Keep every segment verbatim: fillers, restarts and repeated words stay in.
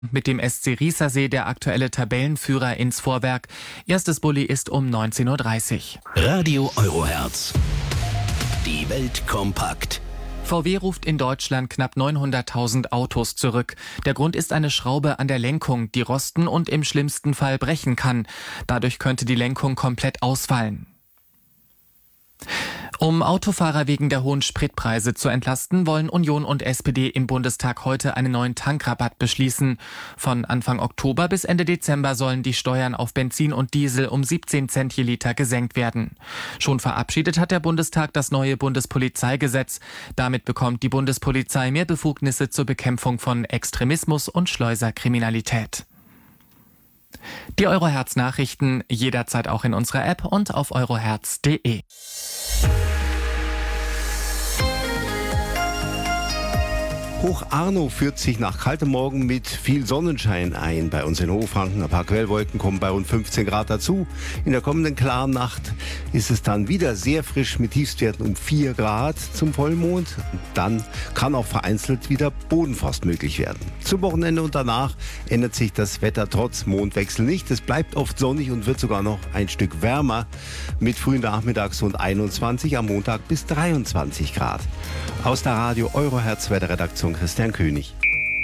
Mit dem S C Riesersee der aktuelle Tabellenführer ins Vorwerk. Erstes Bulli ist um neunzehn Uhr dreißig. Radio Eurohertz. Die Welt kompakt. V W ruft in Deutschland knapp neunhunderttausend Autos zurück. Der Grund ist eine Schraube an der Lenkung, die rosten und im schlimmsten Fall brechen kann. Dadurch könnte die Lenkung komplett ausfallen. Um Autofahrer wegen der hohen Spritpreise zu entlasten, wollen Union und S P D im Bundestag heute einen neuen Tankrabatt beschließen. Von Anfang Oktober bis Ende Dezember sollen die Steuern auf Benzin und Diesel um siebzehn Cent je Liter gesenkt werden. Schon verabschiedet hat der Bundestag das neue Bundespolizeigesetz. Damit bekommt die Bundespolizei mehr Befugnisse zur Bekämpfung von Extremismus und Schleuserkriminalität. Die Eurohertz-Nachrichten jederzeit auch in unserer App und auf eurohertz punkt de. Hoch Arno führt sich nach kaltem Morgen mit viel Sonnenschein ein. Bei uns in Hochfranken ein paar Quellwolken kommen bei rund fünfzehn Grad dazu. In der kommenden klaren Nacht ist es dann wieder sehr frisch mit Tiefstwerten um vier Grad zum Vollmond. Dann kann auch vereinzelt wieder Bodenfrost möglich werden. Zum Wochenende und danach ändert sich das Wetter trotz Mondwechsel nicht. Es bleibt oft sonnig und wird sogar noch ein Stück wärmer mit frühen Nachmittags rund einundzwanzig, am Montag bis dreiundzwanzig Grad. Aus der Radio Eurohertz Wetterredaktion Christian König.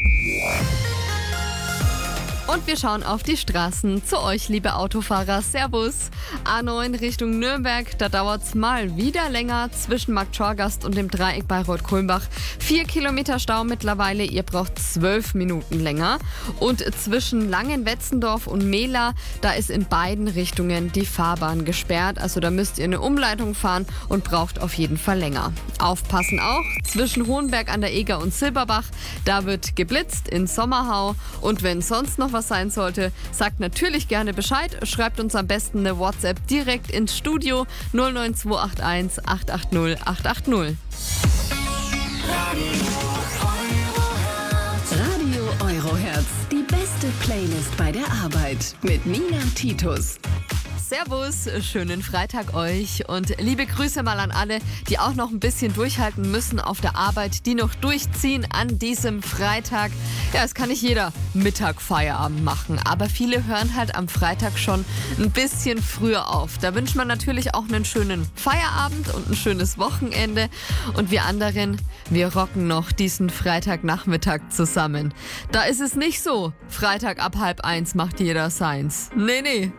Und wir schauen auf die Straßen. Zu euch, liebe Autofahrer. Servus. A neun Richtung Nürnberg. Da dauert's mal wieder länger zwischen Markt Schorgast und dem Dreieck Bayreuth-Kulmbach. Vier Kilometer Stau mittlerweile. Ihr braucht zwölf Minuten länger. Und zwischen Langenwetzendorf und Mehla, da ist in beiden Richtungen die Fahrbahn gesperrt. Also da müsst ihr eine Umleitung fahren und braucht auf jeden Fall länger. Aufpassen auch. Zwischen Hohenberg an der Eger und Silberbach. Da wird geblitzt in Sommerhau. Und wenn sonst noch was sein sollte, sagt natürlich gerne Bescheid. Schreibt uns am besten eine WhatsApp direkt ins Studio null neun zwei acht eins acht acht null acht acht null. Radio Eurohertz, die beste Playlist bei der Arbeit mit Nina Titus. Servus, schönen Freitag euch und liebe Grüße mal an alle, die auch noch ein bisschen durchhalten müssen auf der Arbeit, die noch durchziehen an diesem Freitag. Ja, es kann nicht jeder Mittag Feierabend machen, aber viele hören halt am Freitag schon ein bisschen früher auf. Da wünscht man natürlich auch einen schönen Feierabend und ein schönes Wochenende und wir anderen, wir rocken noch diesen Freitagnachmittag zusammen. Da ist es nicht so, Freitag ab halb eins macht jeder seins. Nee, nee.